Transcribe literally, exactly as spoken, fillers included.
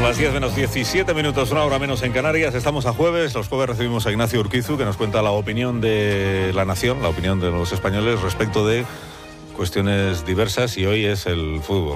las diez menos diecisiete minutos, una hora menos en Canarias. Estamos a jueves. Los jueves recibimos a Ignacio Urquizu, que nos cuenta la opinión de la nación, la opinión de los españoles respecto de cuestiones diversas, y hoy es el fútbol.